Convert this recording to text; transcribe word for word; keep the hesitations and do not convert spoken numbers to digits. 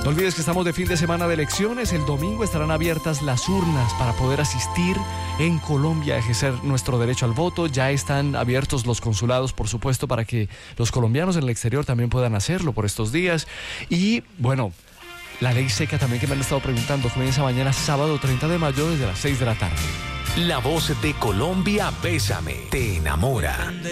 No olvides que estamos de fin de semana de elecciones. El domingo estarán abiertas las urnas para poder asistir en Colombia a ejercer nuestro derecho al voto. Ya están abiertos los consulados, por supuesto, para que los colombianos en el exterior también puedan hacerlo por estos días. Y bueno, la ley seca también, que me han estado preguntando, comienza mañana sábado treinta de mayo desde las seis de la tarde. La voz de Colombia, Bésame, te enamora.